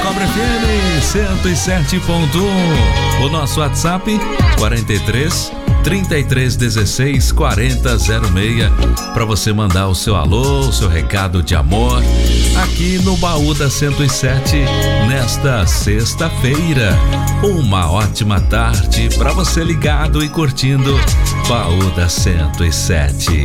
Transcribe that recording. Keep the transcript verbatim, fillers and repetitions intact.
Cobre F M cento e sete ponto um. O nosso WhatsApp quarenta e três, trinta e três, dezesseis, quarenta, zero seis, para você mandar o seu alô, o seu recado de amor aqui no Baú da cento e sete nesta sexta-feira. Uma ótima tarde para você ligado e curtindo Baú da cento e sete.